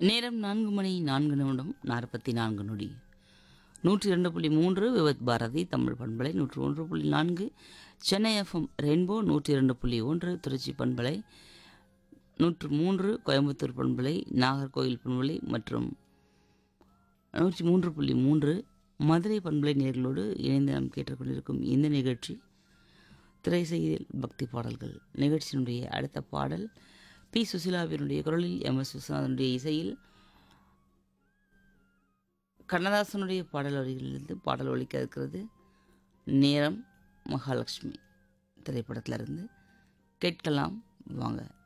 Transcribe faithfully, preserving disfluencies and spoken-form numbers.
நேரம் நான்கு மணி நான்கு நிமிடம் நாற்பத்தி நான்கு நொடி. நூற்றி இரண்டு புள்ளி மூன்று விவத் பாரதி தமிழ் பண்பலை, நூற்று ஒன்று புள்ளி நான்கு சென்னை எஃப்எம் ரெயின்போ, நூற்றி இரண்டு புள்ளி ஒன்று திருச்சி பண்பலை, நூற்று மூன்று கோயம்புத்தூர் பண்பலை, நாகர்கோவில் பண்பலை மற்றும் நூற்றி மூன்று புள்ளி மூன்று மதுரை பண்பலை நேர்களோடு இணைந்து நாம் கேட்டுக்கொண்டிருக்கும் இந்த நிகழ்ச்சி திரைசெய்தியில் பக்தி பாடல்கள். நிகழ்ச்சியினுடைய அடுத்த பாடல் பி சுசிலாவினுடைய குரலில், எம் எஸ் விஸ்வநாதனுடைய இசையில், கண்ணதாசனுடைய பாடல் வரிகளிலிருந்து பாடல் ஒலிக்க இருக்கிறது. நேரம் மகாலட்சுமி திரைப்படத்திலிருந்து கேட்கலாம் வாங்க.